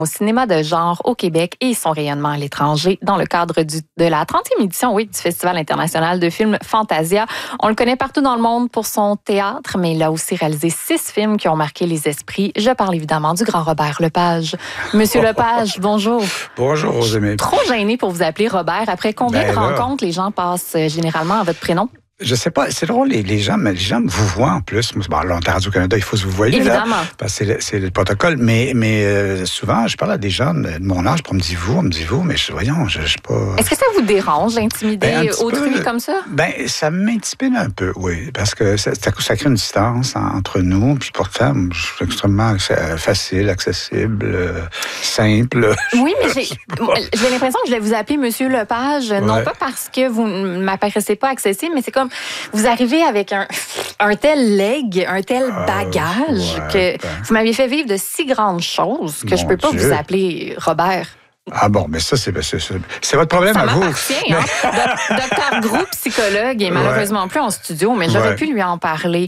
au cinéma de genre au Québec et son rayonnement à l'étranger dans le cadre de la 30e édition du Festival international de films Fantasia. On le connaît partout dans le monde pour son théâtre, mais il a aussi réalisé 6 films qui ont marqué les esprits. Je parle évidemment du grand Robert Lepage. Monsieur Lepage, bonjour. Bonjour, Rosemée. Trop gêné pour vous appeler Robert. Après combien de rencontres les gens passent généralement à votre prénom? Je sais pas, c'est drôle, les gens vous voient en plus. Bon, là, à Radio-Canada, il faut se vous voyez, évidemment. Là, parce que c'est le protocole. Mais souvent, je parle à des gens de mon âge, pour me dire vous, mais voyons, je sais pas... Est-ce que ça vous dérange d'intimider autrui comme ça? Ça m'intimide un peu, oui, parce que ça crée une distance entre nous, puis pourtant, je suis extrêmement facile, accessible, simple. Oui, mais j'ai l'impression que je vais vous appeler Monsieur Lepage, non pas parce que vous ne m'apparaissez pas accessible, mais c'est comme vous arrivez avec un tel legs, un tel bagage que vous m'aviez fait vivre de si grandes choses que je peux pas vous appeler Robert. Ah bon, mais ça, c'est votre problème ça à vous. m'appartient, hein? Docteur Gros, psychologue, est malheureusement plus en studio, mais j'aurais pu lui en parler.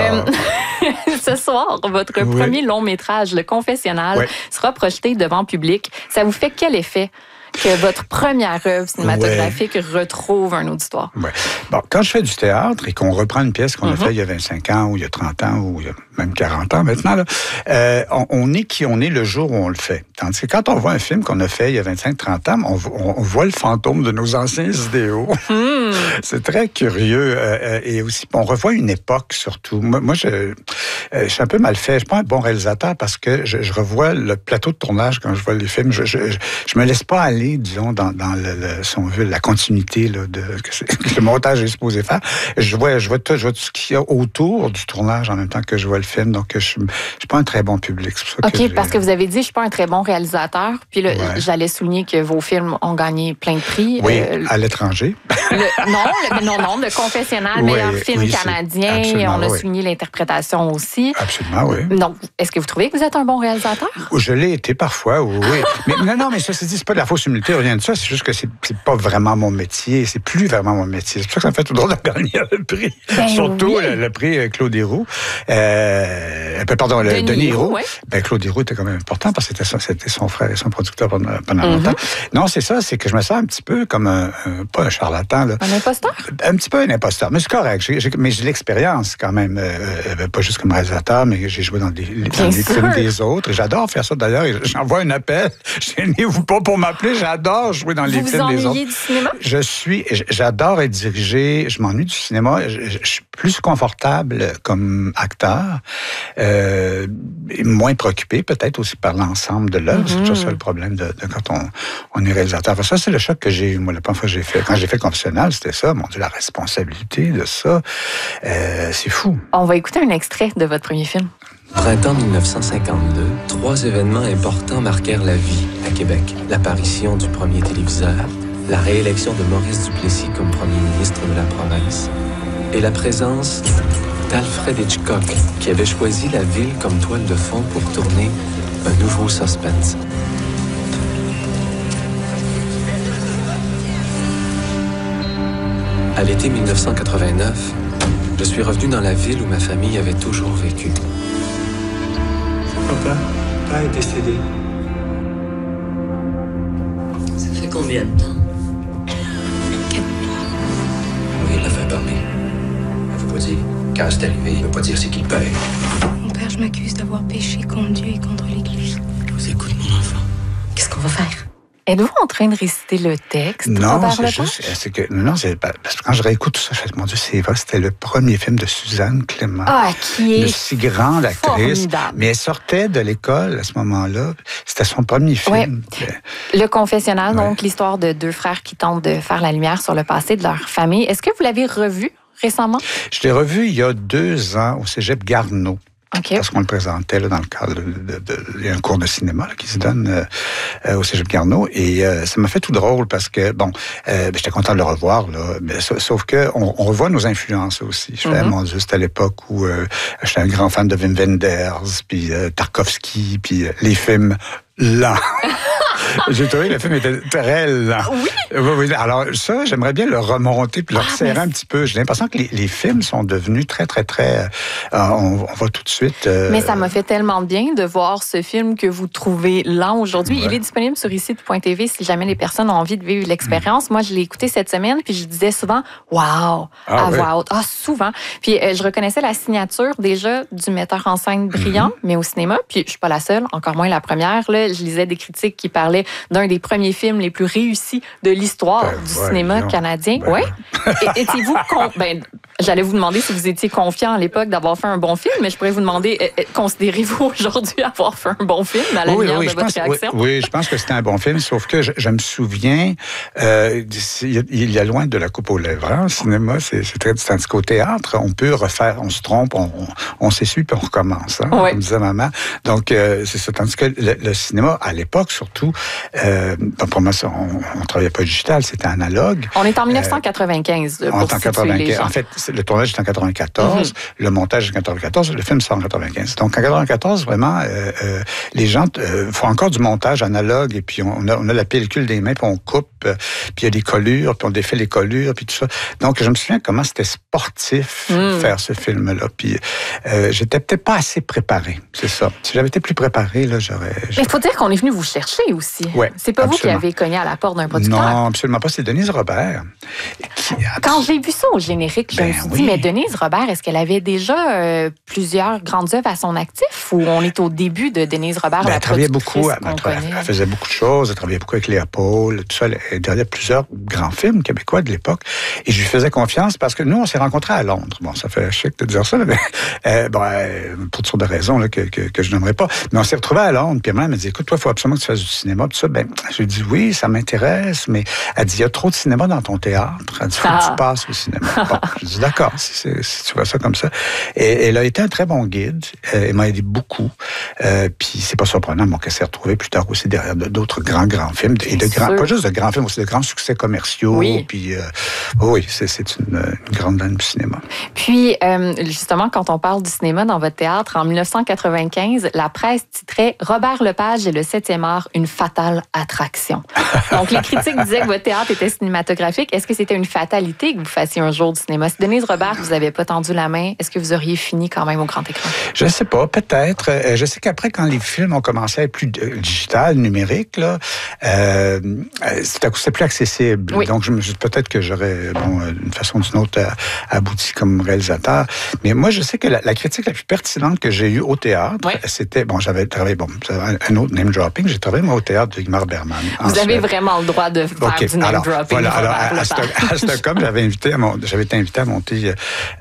Ce soir, votre premier long-métrage, Le Confessionnal, sera projeté devant public. Ça vous fait quel effet que votre première œuvre cinématographique retrouve un auditoire? Bon, quand je fais du théâtre et qu'on reprend une pièce qu'on a faite il y a 25 ans, ou il y a 30 ans, ou il y a même 40 ans maintenant, là, on est qui on est le jour où on le fait. Tandis que quand on voit un film qu'on a fait il y a 25-30 ans, on voit le fantôme de nos anciens idéaux. C'est très curieux. Et aussi, on revoit une époque, surtout. Moi je suis un peu mal fait. Je suis pas un bon réalisateur parce que je revois le plateau de tournage quand je vois les films. Je me laisse pas aller, disons, dans si on veut, la continuité là, que le montage est supposé faire. Je vois tout ce qu'il y a autour du tournage en même temps que je vois le film. Donc, je suis pas un très bon public. C'est pour ça parce que vous avez dit, je suis pas un très bon réalisateur. Puis là, j'allais souligner que vos films ont gagné plein de prix. Oui, à l'étranger. Non, Le Confessionnal, meilleur film canadien. On a souligné l'interprétation aussi. Absolument, oui. Donc, est-ce que vous trouvez que vous êtes un bon réalisateur? Je l'ai été parfois, oui. Mais non, mais ça se dit, c'est pas de la fausse humilité, rien de ça. C'est juste que c'est pas vraiment mon métier. C'est plus vraiment mon métier. C'est pour ça que ça me fait tout drôle de gagner le prix. Surtout le prix Claude Héroux. Denis Héroux. Claude Héroux était quand même important parce que c'était son frère et son producteur pendant longtemps. Non, c'est ça, c'est que je me sens un petit peu comme pas un charlatan. Là. Un imposteur? Un petit peu un imposteur, mais c'est correct. Mais j'ai l'expérience quand même, pas juste comme réalisateur, mais j'ai joué dans des films des autres. Et j'adore faire ça d'ailleurs. J'envoie un appel. Gênez-vous pas pour m'appeler. J'adore jouer dans les films des autres. Vous vous ennuyez du cinéma? J'adore être dirigé. Je m'ennuie du cinéma. Je suis plus confortable comme acteur, moins préoccupé peut-être aussi par l'ensemble de l'œuvre. C'est toujours ça le problème de quand on est réalisateur. Enfin, ça, c'est le choc que j'ai eu, moi, la première fois que j'ai fait. Quand j'ai fait Le Confessionnal, c'était ça. Mon Dieu, la responsabilité de ça, c'est fou. On va écouter un extrait de votre premier film. Printemps 1952, 3 événements importants marquèrent la vie à Québec. L'apparition du premier téléviseur, la réélection de Maurice Duplessis comme premier ministre de la province et la présence d'Alfred Hitchcock, qui avait choisi la ville comme toile de fond pour tourner un nouveau suspense. À l'été 1989, je suis revenu dans la ville où ma famille avait toujours vécu. Papa est décédé. Ça fait combien de temps? 4 mois. Oui, il l'a fait parler. Il ne veut pas dire. Quand c'est arrivé, il ne veut pas dire c'est qui paye. Mon père, je m'accuse d'avoir péché contre Dieu et contre l'Église. Je vous écoute, mon enfant. Qu'est-ce qu'on va faire? Êtes-vous en train de réciter le texte? Non, c'est parce que quand je réécoute tout ça, je fais, mon Dieu, c'est vrai, c'était le premier film de Suzanne Clément. Qui est une si grande actrice. Formidable. Mais elle sortait de l'école à ce moment-là. C'était son premier film. Le Confessionnal, donc l'histoire de 2 frères qui tentent de faire la lumière sur le passé de leur famille. Est-ce que vous l'avez revu récemment? Je l'ai revu il y a 2 ans au Cégep Garneau. Parce qu'on le présentait là, dans le cadre il y a un cours de cinéma là, qui se donne au Cégep Garneau. Et ça m'a fait tout drôle parce que, j'étais content de le revoir, là, mais sauf que on revoit nos influences aussi. Je fais, mon Dieu, c'était à l'époque où j'étais un grand fan de Wim Wenders, puis Tarkovsky, puis les films lents. J'ai trouvé que le film était très lent. Oui. Alors ça, j'aimerais bien le remonter puis le resserrer un petit peu. J'ai l'impression que les films sont devenus très, très, très... on va tout de suite... Mais ça m'a fait tellement bien de voir ce film que vous trouvez lent aujourd'hui. Ouais. Il est disponible sur ici.tv si jamais les personnes ont envie de vivre l'expérience. Moi, je l'ai écouté cette semaine puis je disais souvent « Wow » à voix haute. Souvent. Puis je reconnaissais la signature déjà du metteur en scène brillant, mais au cinéma. Puis je suis pas la seule, encore moins la première. Là, je lisais des critiques qui parlaient d'un des premiers films les plus réussis de l'histoire du cinéma canadien. Oui. Étiez-vous... j'allais vous demander si vous étiez confiant à l'époque d'avoir fait un bon film, mais je pourrais vous demander, considérez-vous aujourd'hui avoir fait un bon film à la lumière de votre réaction? Oui, je pense que c'était un bon film, sauf que je me souviens, il y a loin de la coupe aux lèvres. Hein, au cinéma, c'est très tandis qu'au théâtre, on peut refaire, on se trompe, on s'essuie puis on recommence, hein, comme disait maman. Donc, c'est ça. Tandis que le cinéma, à l'époque, surtout, pour moi, on ne travaillait pas digital, c'était analogue. On est en 1995, pour situer les gens. En fait, le tournage est en 94, le montage est en 94, le film sort en 95. Donc, en 94, vraiment, les gens font encore du montage analogue et puis on a la pellicule des mains puis on coupe, puis il y a des collures, puis on défait les collures, puis tout ça. Donc, je me souviens comment c'était sportif faire ce film-là. Puis, j'étais peut-être pas assez préparé, c'est ça. Si j'avais été plus préparé, là, j'aurais... Mais il faut dire qu'on est venu vous chercher aussi. Ouais, c'est pas absolument. Vous qui avez cogné à la porte d'un producteur. Non, absolument pas. C'est Denise Robert. Quand j'ai vu ça au générique, je me suis dit, mais Denise Robert, est-ce qu'elle avait déjà plusieurs grandes œuvres à son actif ou on est au début de Denise Robert, la productrice qu'on connaît? Elle faisait beaucoup de choses. Elle travaillait beaucoup avec Léopold, tout ça. Elle regardait plusieurs grands films québécois de l'époque. Et je lui faisais confiance parce que nous, on s'est rencontrés à Londres. Bon, ça fait chic de dire ça, mais pour toutes sortes de raisons là, que je n'aimerais pas. Mais on s'est retrouvés à Londres. Puis elle m'a dit, écoute, toi, il faut absolument que tu fasses du cinéma. Tout ça, j'ai dit, oui, ça m'intéresse. Mais elle dit, il y a trop de cinéma dans ton théâtre. Elle dit, il faut que tu passes au cinéma. Bon, je dis, d'accord, si tu vois ça comme ça. Et elle a été un très bon guide. Elle m'a aidé beaucoup. Puis c'est pas surprenant, qu'elle s'est retrouvée plus tard aussi derrière d'autres grands films. Et pas juste de grands films, aussi de grands succès commerciaux. Oui. Puis, oui, c'est une grande dame du cinéma. Puis, justement, quand on parle du cinéma dans votre théâtre, en 1995, la presse titrait « Robert Lepage et le 7e art, une fatale attraction ». Donc, les critiques disaient que votre théâtre était cinématographique. Est-ce que c'était une fatalité que vous fassiez un jour du cinéma? Si Denise Robert vous avait pas tendu la main, est-ce que vous auriez fini quand même au grand écran? Je sais pas, peut-être. Je sais qu'après, quand les films ont commencé à être plus digital, numérique, là, c'était plus accessible. Oui. Donc, peut-être que j'aurais, d'une façon ou d'une autre, abouti comme réalisateur. Mais moi, je sais que la critique la plus pertinente que j'ai eue au théâtre, c'était, j'avais travaillé, un autre name dropping, j'ai travaillé, moi, au théâtre de Ingmar Bergman. Vous avez vraiment le droit de faire du name dropping. Voilà, à Stockholm, j'avais été invité à monter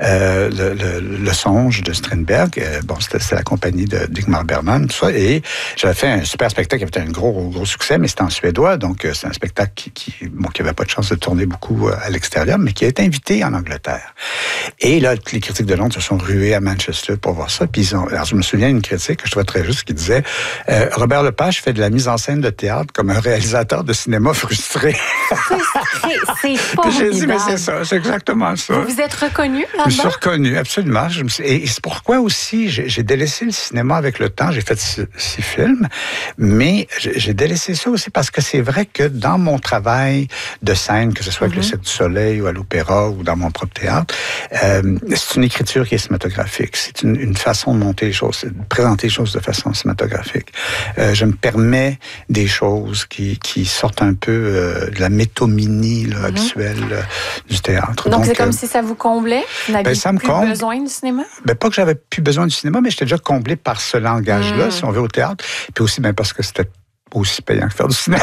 le Songe de Strindberg. C'était la compagnie d'Ingmar Bergman, tout ça. Et j'avais fait un super spectacle qui avait un gros succès, mais c'était en suédois. Donc, c'est un spectacle qui n'avait pas de chance de tourner beaucoup à l'extérieur, mais qui a été invité en Angleterre. Et là, les critiques de Londres se sont rués à Manchester pour voir ça. Puis alors, je me souviens d'une critique que je trouvais très juste qui disait Robert Lepage fait de la mise en scène de théâtre comme un réalisateur de cinéma frustré. C'est pas j'ai dit, mais c'est ça, c'est exactement ça. Vous vous êtes reconnu là-dedans? Je me suis reconnu, absolument. Et c'est pourquoi aussi j'ai délaissé le cinéma avec le temps. J'ai fait 6 films, mais j'ai délaissé ça aussi parce que c'est vrai que dans mon travail de scène, que ce soit avec le Cirque du Soleil ou à l'Opéra ou dans mon propre théâtre, c'est une écriture qui est cinématographique. C'est une façon de monter les choses, de présenter les choses de façon cinématographique. Je me permets des choses qui sortent un peu de la métominie habituelle du théâtre. Donc c'est comme si ça vous comblait? Vous n'aviez plus besoin du cinéma? Pas que j'avais plus besoin du cinéma, mais j'étais déjà comblé par ce langage-là, si on veut, au théâtre. Puis aussi, parce que c'était aussi payant que faire du cinéma.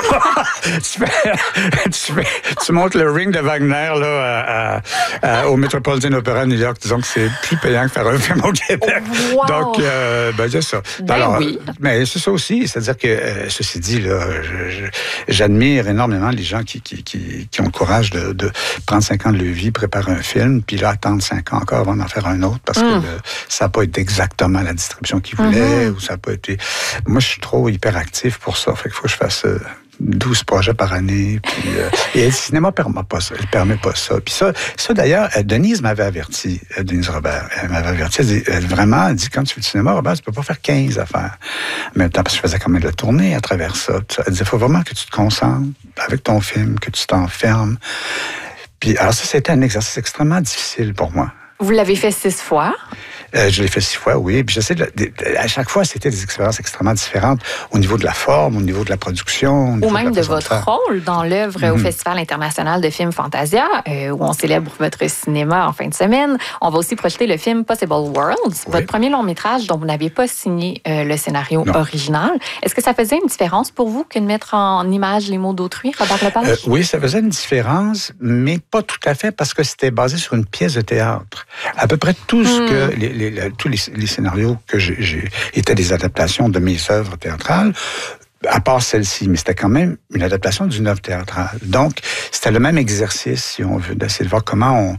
tu montes le Ring de Wagner là, au Metropolitan Opera à New York. Disons que c'est plus payant que faire un film au Québec. Wow. Donc, c'est ça. Alors, oui. Mais c'est ça aussi. C'est-à-dire que, ceci dit, là, j'admire énormément les gens qui ont le courage de prendre 5 ans de leur vie, préparer un film, puis là, attendre 5 ans encore avant d'en faire un autre, parce que ça n'a pas été exactement la distribution qu'ils voulaient, ou ça n'a pas été... Moi, je suis trop hyperactif pour ça. Fait qu'il faut que je fasse 12 projets par année. Puis, et le cinéma permet pas ça. Elle permet pas ça. Puis ça d'ailleurs, Denise m'avait averti, Denise Robert. Elle m'avait averti. Elle dit, quand tu fais du cinéma, Robert, tu peux pas faire 15 affaires. En même temps, parce que je faisais quand même de la tournée à travers ça. Elle disait, il faut vraiment que tu te concentres avec ton film, que tu t'enfermes. Puis, alors ça, c'était un exercice extrêmement difficile pour moi. Vous l'avez fait 6 fois? Je l'ai fait 6 fois, oui. Puis j'essaie à chaque fois, c'était des expériences extrêmement différentes au niveau de la forme, au niveau de la production. Ou même de votre rôle dans l'œuvre au Festival international de films Fantasia, où on célèbre votre cinéma en fin de semaine. On va aussi projeter le film Possible Worlds, votre premier long métrage dont vous n'aviez pas signé le scénario original. Est-ce que ça faisait une différence pour vous que de mettre en image les mots d'autrui, Robert Lepage? Oui, ça faisait une différence, mais pas tout à fait parce que c'était basé sur une pièce de théâtre. À peu près tout ce que tous les scénarios que j'ai étaient des adaptations de mes œuvres théâtrales, à part celle-ci, mais c'était quand même une adaptation d'une œuvre théâtrale. Donc, c'était le même exercice, si on veut, d'essayer de voir comment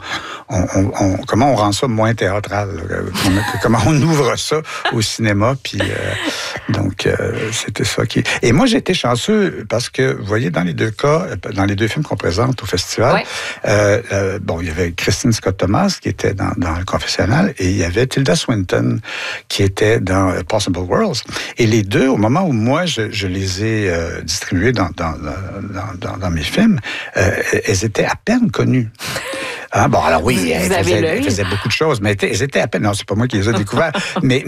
on rend ça moins théâtral, comment on ouvre ça au cinéma. Puis, c'était ça qui... Et moi, j'ai été chanceux parce que, vous voyez, dans les deux cas, dans les deux films qu'on présente au festival, il y avait Christine Scott-Thomas qui était dans Le Confessionnal et il y avait Tilda Swinton qui était dans Possible Worlds. Et les deux, au moment où moi, je les ai distribuées dans mes films, elles étaient à peine connues. Ah, bon, alors oui, elles faisaient beaucoup de choses, mais elles étaient à peine... Non, c'est pas moi qui les ai découverts, mais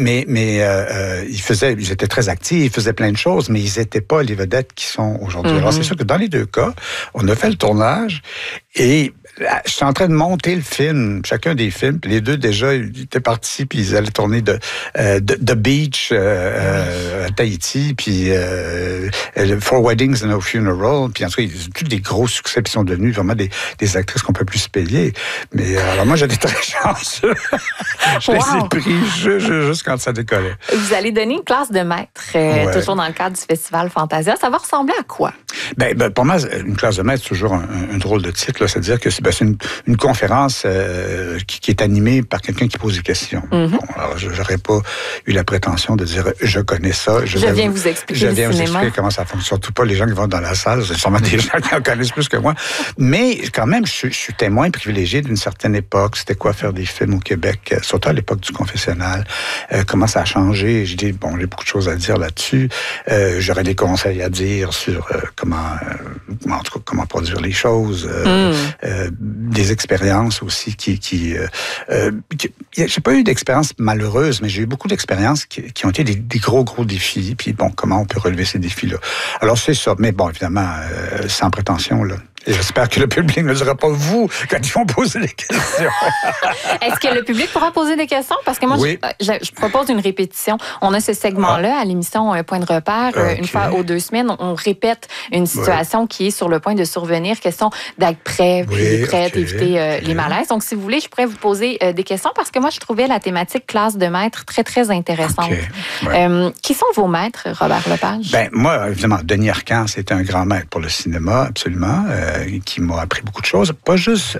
ils étaient très actifs, ils faisaient plein de choses, mais ils n'étaient pas les vedettes qui sont aujourd'hui. Alors, c'est sûr que dans les deux cas, on a fait le tournage et je suis en train de monter le film, chacun des films, puis les deux déjà, ils étaient partis, puis ils allaient tourner de Beach à Tahiti, puis Four Weddings and a Funeral, puis en tout cas, ils ont tous des gros succès, puis sont devenus vraiment des actrices qu'on peut plus se payer. Mais alors moi, j'étais très chanceux. Je les ai pris juste quand ça décollait. Vous allez donner une classe de maître, toujours dans le cadre du Festival Fantasia. Ça va ressembler à quoi? Ben, pour moi, une classe de maître, c'est toujours un drôle de titre. C'est-à-dire que c'est une conférence qui est animée par quelqu'un qui pose des questions. Bon, alors, je n'aurais pas eu la prétention de dire « je connais ça ». Je viens vous expliquer comment ça fonctionne. Surtout pas les gens qui vont dans la salle. C'est sûrement des gens qui en connaissent plus que moi. Mais quand même, je suis témoin privilégié d'une certaine époque. C'était quoi faire des films au Québec, surtout à l'époque du confessionnal. Comment ça a changé. J'ai beaucoup de choses à dire là-dessus. J'aurais des conseils à dire sur comment produire les choses. Des expériences aussi j'ai pas eu d'expériences malheureuses, mais j'ai eu beaucoup d'expériences qui ont été des gros défis. Puis bon, comment on peut relever ces défis-là. Alors c'est ça, mais bon, évidemment, sans prétention, là. Et j'espère que le public ne dira pas vous quand ils vont poser des questions. Est-ce que le public pourra poser des questions? Parce que moi, je propose une répétition. On a ce segment-là à l'émission Point de repère. Une fois aux 2 semaines, on répète une situation qui est sur le point de survenir. Question d'être prêt, puis prête, éviter les malaises. Donc, si vous voulez, je pourrais vous poser des questions parce que moi, je trouvais la thématique classe de maître très, très intéressante. Qui sont vos maîtres, Robert Lepage? Ben, moi, évidemment, Denis Arcand, c'était un grand maître pour le cinéma, absolument. Qui m'a appris beaucoup de choses. Pas juste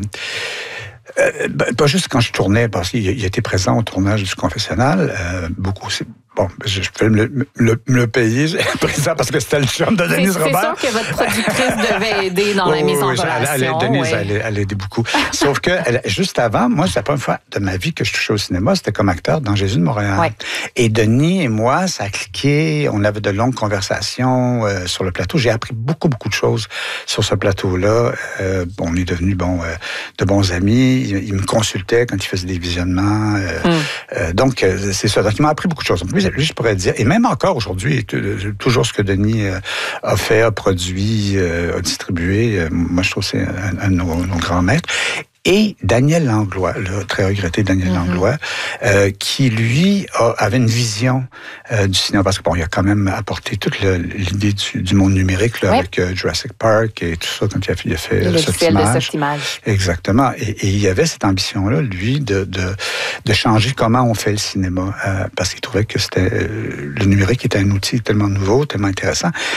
quand je tournais, parce qu'il était présent au tournage du confessionnal, beaucoup aussi. Bon, je peux me payer présent parce que c'était le chum de Denise Robert. C'est sûr que votre productrice devait aider dans la mise en relation. Denise, elle aidait beaucoup. Sauf que juste avant, moi, c'est la première fois de ma vie que je touchais au cinéma, c'était comme acteur dans Jésus de Montréal. Ouais. Et Denis et moi, ça a cliqué. On avait de longues conversations sur le plateau. J'ai appris beaucoup de choses sur ce plateau-là. On est devenus de bons amis. Il me consultait quand il faisait des visionnements. Donc, c'est ça. Donc, il m'a appris beaucoup de choses. En plus, je pourrais dire, et même encore aujourd'hui, toujours ce que Denis a fait, a produit, a distribué, moi je trouve que c'est un de nos grands maîtres. Et Daniel Langlois, le très regretté Daniel Langlois, qui, lui, avait une vision du cinéma. Parce que, bon, il a quand même apporté toute l'idée du monde numérique, là, avec Jurassic Park et tout ça, quand il a fait Softimage. Exactement. Et il y avait cette ambition-là, lui, de changer comment on fait le cinéma. Parce qu'il trouvait que le numérique était un outil tellement nouveau, tellement intéressant.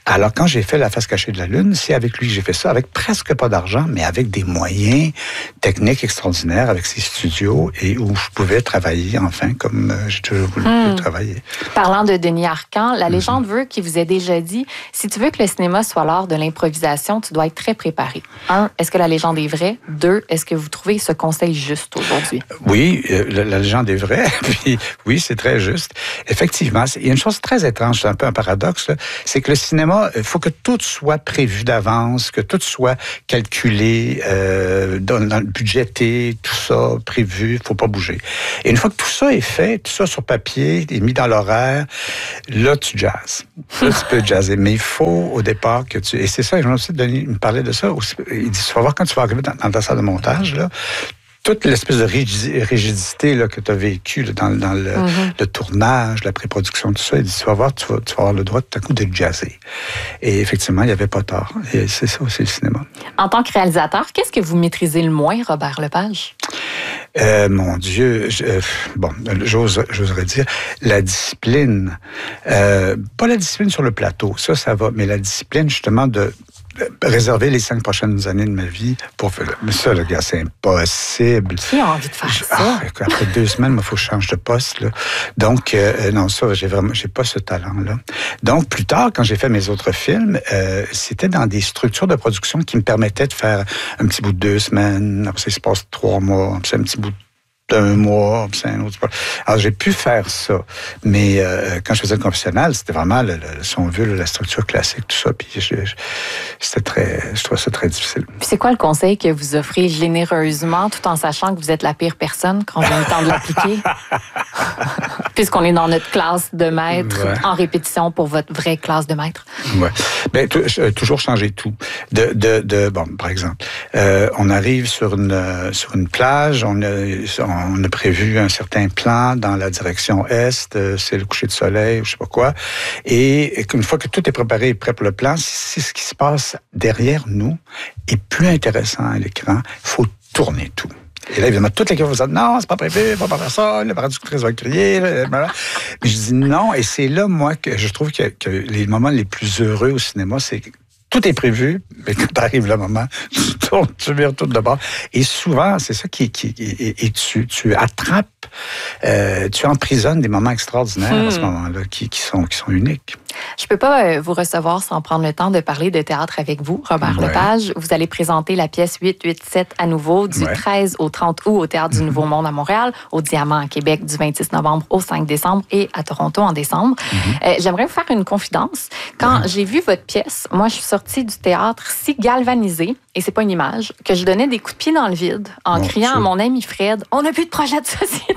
Alors, quand j'ai fait La face cachée de la Lune, c'est avec lui que j'ai fait ça, avec presque pas d'argent, mais avec des moyens techniques extraordinaires, avec ses studios, et où je pouvais travailler, enfin, comme j'ai toujours voulu travailler. Parlant de Denis Arcand, la légende veut qu'il vous ait déjà dit, si tu veux que le cinéma soit l'art de l'improvisation, tu dois être très préparé. 1, est-ce que la légende est vraie? 2, est-ce que vous trouvez ce conseil juste aujourd'hui? Oui, la légende est vraie, puis oui, c'est très juste. Effectivement, il y a une chose très étrange, c'est un peu un paradoxe, là, c'est que le cinéma, il faut que tout soit prévu d'avance, que tout soit calculé, dans le budgété, tout ça prévu, il ne faut pas bouger. Et une fois que tout ça est fait, tout ça sur papier, est mis dans l'horaire, là, tu jazzes. Là, tu peux jazzer. Mais il faut, au départ, que tu... Et c'est ça, je me suis dit, Denis me parlait de ça. Il dit, tu vas voir quand tu vas arriver dans ta salle de montage, là, toute l'espèce de rigidité là, que tu as vécue là, dans le tournage, la pré-production, tout ça, il dit, tu vas voir, tu vas avoir le droit tout à coup de jazzer. Et effectivement, il n'y avait pas tort. Et c'est ça aussi le cinéma. En tant que réalisateur, qu'est-ce que vous maîtrisez le moins, Robert Lepage? Mon Dieu, j'oserais dire la discipline. Pas la discipline sur le plateau, ça va, mais la discipline justement de réserver les 5 prochaines années de ma vie pour faire... Mais ça, le gars, c'est impossible. Qui a envie de faire ça? Après 2 semaines, il faut que je change de poste. Là. Donc, non, ça, j'ai pas ce talent-là. Donc, plus tard, quand j'ai fait mes autres films, c'était dans des structures de production qui me permettaient de faire un petit bout de 2 semaines, après ça, il se passe 3 mois, après ça, un petit bout d'un mois, puis c'est un autre. Alors, j'ai pu faire ça. Mais quand je faisais le confessionnal, c'était vraiment, si on veut, la structure classique, tout ça. Puis je trouvais ça très difficile. Puis c'est quoi le conseil que vous offrez généreusement, tout en sachant que vous êtes la pire personne quand vient le temps de l'appliquer? Puisqu'on est dans notre classe de maître, en répétition pour votre vraie classe de maître. Oui. Bien, toujours changer tout. Bon, par exemple, on arrive sur une plage, on a prévu un certain plan dans la direction est, c'est le coucher de soleil, ou je sais pas quoi. Et une fois que tout est préparé et prêt pour le plan, si ce qui se passe derrière nous est plus intéressant à l'écran, il faut tourner tout. Et là, évidemment, toute l'équipe va dire, non, c'est pas prévu, on va pas faire ça, le productrice va crier, blablabla. Mais je dis non, et c'est là, moi, que je trouve que les moments les plus heureux au cinéma, c'est que tout est prévu, mais quand arrive le moment, tu vires tout de bord. Et souvent, c'est ça et tu attrapes, tu emprisonnes des moments extraordinaires à ce moment-là, qui sont uniques. Je peux pas vous recevoir sans prendre le temps de parler de théâtre avec vous, Robert Lepage. Vous allez présenter la pièce 887 à nouveau du 13 au 30 août au Théâtre du Nouveau Monde à Montréal, au Diamant à Québec du 26 novembre au 5 décembre et à Toronto en décembre. J'aimerais vous faire une confidence. Quand j'ai vu votre pièce, moi, je suis sortie du théâtre si galvanisée, et c'est pas une image, que je donnais des coups de pied dans le vide en criant à mon ami Fred, on n'a plus de projet de société.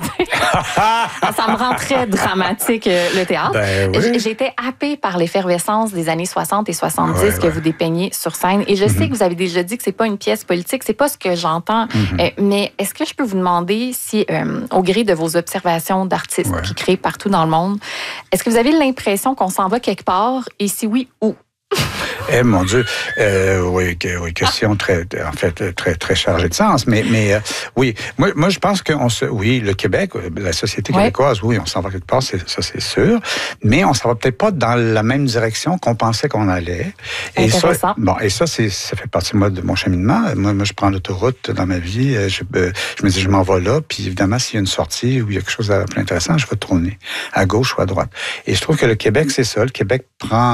Ça me rend très dramatique, le théâtre. J'étais happée par l'effervescence des années 60 et 70 que vous dépeignez sur scène. Et je sais que vous avez déjà dit que c'est pas une pièce politique, c'est pas ce que j'entends. Mais est-ce que je peux vous demander si, au gré de vos observations d'artistes qui créent partout dans le monde, est-ce que vous avez l'impression qu'on s'en va quelque part? Et si oui, où? Eh mon Dieu, oui, question très chargée de sens, mais oui, moi je pense que le Québec, la société québécoise, oui, on s'en va quelque part, ça c'est sûr, mais on s'en va peut-être pas dans la même direction qu'on pensait qu'on allait. Et ça fait partie de mon cheminement. Moi je prends l'autoroute dans ma vie, je me dis je m'en vais là, puis évidemment s'il y a une sortie ou il y a quelque chose de plus intéressant, je vais tourner à gauche ou à droite. Et je trouve que le Québec c'est ça, le Québec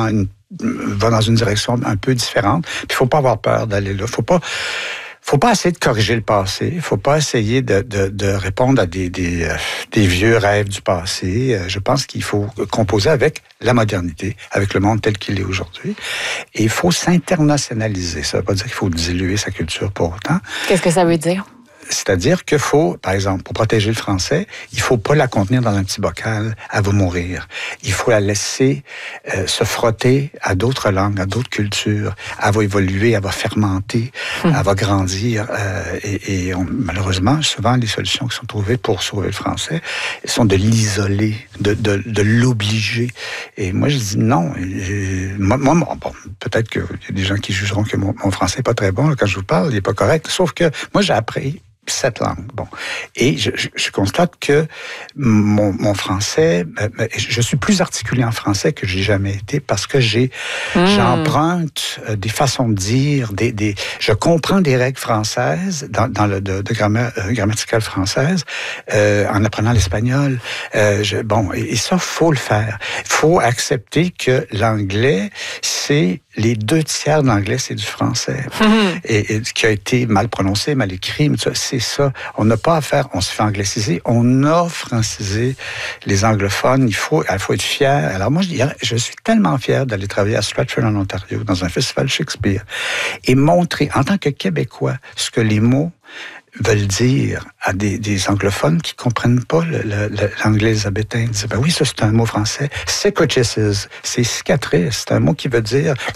va dans une direction un peu différente. Puis il faut pas avoir peur d'aller là. Faut pas essayer de corriger le passé. Il faut pas essayer de répondre à des vieux rêves du passé. Je pense qu'il faut composer avec la modernité, avec le monde tel qu'il est aujourd'hui. Et il faut s'internationaliser. Ça veut pas dire qu'il faut diluer sa culture pour autant. Qu'est-ce que ça veut dire? C'est-à-dire qu'il faut, par exemple, pour protéger le français, il faut pas la contenir dans un petit bocal, elle va mourir. Il faut la laisser se frotter à d'autres langues, à d'autres cultures. Elle va évoluer, elle va fermenter, elle va grandir. Malheureusement, souvent, les solutions qui sont trouvées pour sauver le français sont de l'isoler, de l'obliger. Et moi, je dis non. Peut-être qu'il y a des gens qui jugeront que mon français n'est pas très bon. Là, quand je vous parle, il n'est pas correct. Sauf que moi, j'ai appris 7 langues. Bon. Et je constate que mon français, je suis plus articulé en français que j'ai jamais été parce que j'emprunte des façons de dire, je comprends des règles françaises dans le de grammaire grammaticale française en apprenant l'espagnol. Et ça, faut le faire. Faut accepter que l'anglais, c'est les 2/3 de l'anglais, c'est du français. Et qui a été mal prononcé, mal écrit, c'est ça. On n'a pas à faire, on se fait angliciser, on a francisé les anglophones. Il faut être fier. Alors moi, je suis tellement fier d'aller travailler à Stratford en Ontario, dans un festival Shakespeare, et montrer, en tant que Québécois, ce que les mots veulent dire à des anglophones qui comprennent pas l'anglais élisabétain. Ils disent, oui, ça c'est un mot français. Cicatrices, c'est cicatrice. C'est un mot qui veut dire